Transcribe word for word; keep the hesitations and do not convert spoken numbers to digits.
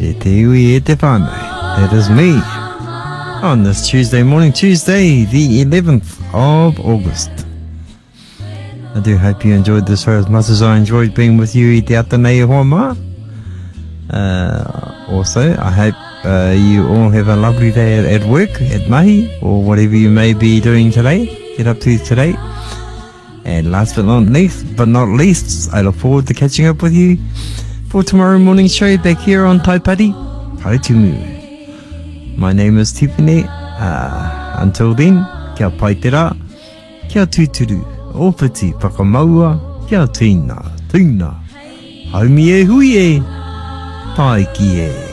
E te iwi e te whānau. That is me. On this Tuesday morning, Tuesday, the eleventh of August. I do hope you enjoyed this show as much as I enjoyed being with you i te atanei e hoa mā. Uh, also, I hope uh, you all have a lovely day at, at work, at mahi, or whatever you may be doing today, get up to today. And last but not least, but not least, I look forward to catching up with you for tomorrow morning's show back here on Taipari. Haitumu. My name is Tipene. Uh, until then, kia pai te rā, kia tūturu, opiti whakamaua, kia tīna, tīna, haumi e hui e, taiki e.